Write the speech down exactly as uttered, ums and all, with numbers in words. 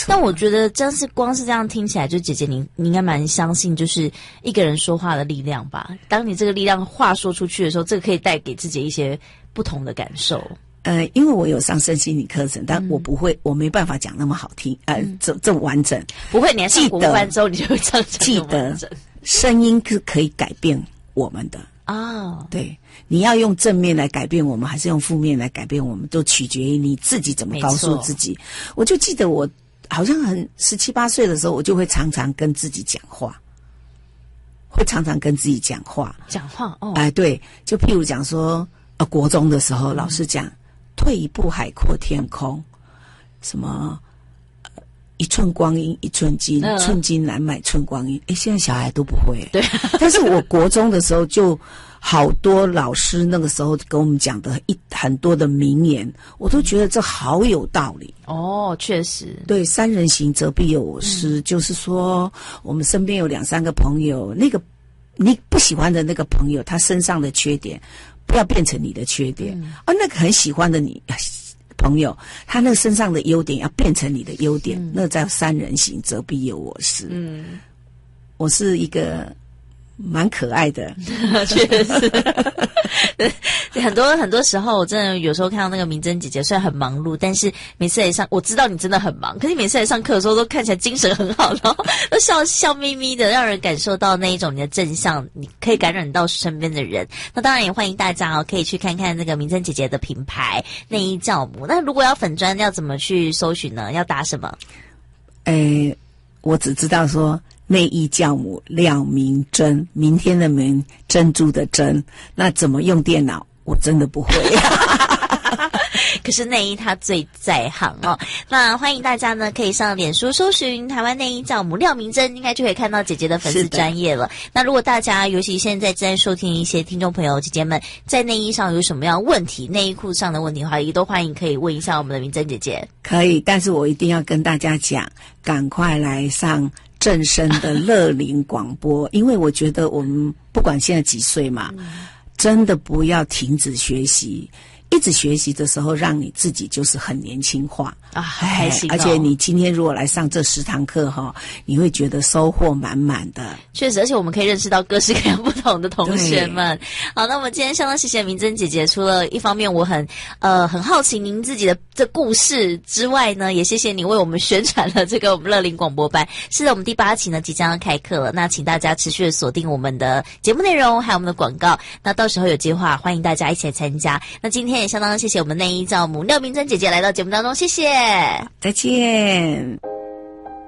错。 但我觉得真是光是这样听起来，就姐姐你你应该蛮相信，就是一个人说话的力量吧。当你这个力量话说出去的时候，这个可以带给自己一些不同的感受。 呃，因为我有上身心理课程，但我不会，嗯、我没办法讲那么好听，呃，嗯、这这么完整。 不会，你还上国班之后，你就会这样讲。 记得，声音是可以改变我们的哦。 对，你要用正面来改变我们，还是用负面来改变我们，都取决于你自己怎么告诉自己。我就记得我好像很十七八岁的时候，我就会常常跟自己讲话，会常常跟自己讲话。 讲话哦。 哎、呃，对，就譬如讲说，呃，国中的时候，老师讲。退一步海阔天空，什么、呃、一寸光阴一寸金，嗯、寸金难买寸光阴。诶，现在小孩都不会。 对， 但是我国中的时候就好多老师那个时候跟我们讲的一很多的名言，我都觉得这好有道理。 哦，确实。 对，三人行则必有我师，嗯、就是说我们身边有两三个朋友，那个你不喜欢的那个朋友，他身上的缺点。不要变成你的缺点，嗯、而那个很喜欢的你朋友，他那身上的优点要变成你的优点，嗯、那叫三人行则必有我师。嗯，我是一个蛮可爱的， 确实。很多很多时候，我真的有时候看到那个明珍姐姐，虽然很忙碌，但是每次来上，我知道你真的很忙，可是你每次来上课的时候，都看起来精神很好，然后都笑笑眯眯的，让人感受到那一种你的正向，你可以感染到身边的人。那当然也欢迎大家哦，可以去看看那个明珍姐姐的品牌内衣教母。那如果要粉专，要怎么去搜寻呢？要打什么？ 诶，我只知道说。内衣教母廖明珍，明天的明，珍珠的珍。那怎么用电脑？我真的不会。 可是内衣它最在行哦。那欢迎大家呢，可以上脸书搜寻台湾内衣教母廖明珍，应该就可以看到姐姐的粉丝专页了。那如果大家，尤其现在正在收听一些听众朋友姐姐们，在内衣上有什么样的问题，内衣裤上的问题的话，也都欢迎可以问一下我们的明珍姐姐。 可以，但是我一定要跟大家讲，赶快来上正声的乐龄广播，因为我觉得我们不管现在几岁嘛，嗯、真的不要停止学习。一直学习的时候，让你自己就是很年轻化啊，很开心、哦。 而且你今天如果来上这十堂课哈，你会觉得收获满满的。 确实，而且我们可以认识到各式各样不同的同学们。好，那我们今天相当谢谢明珍姐姐。除了一方面我很呃很好奇您自己的这故事之外呢，也谢谢你为我们宣传了这个我们乐龄广播班。是的，我们第八期呢即将要开课了，那请大家持续的锁定我们的节目内容，还有我们的广告。那到时候有计划，欢迎大家一起来参加。那今天也相当谢谢我们内衣教母廖明珍姐姐来到节目当中，谢谢， 再见。